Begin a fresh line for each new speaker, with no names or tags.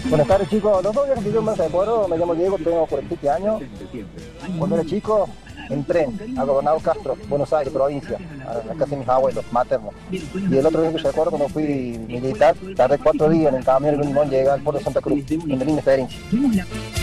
Buenas tardes, chicos. Los dos viajes que yo más recuerdo, me llamo Diego, tengo 47 años. Cuando era chico, en tren, a Gobernador Castro, Buenos Aires, provincia, a la casa de mis abuelos maternos. Y el otro viaje que recuerdo, cuando fui militar, tardé 4 días en el camión de Limón, llegué al puerto de Santa Cruz, en la línea experiencia.